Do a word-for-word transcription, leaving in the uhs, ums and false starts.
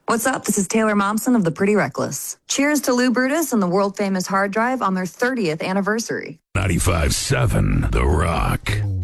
What's up? This is Taylor Momsen of The Pretty Reckless. Cheers to Lou Brutus and the world-famous hard drive on their thirtieth anniversary. ninety-five seven The Rock.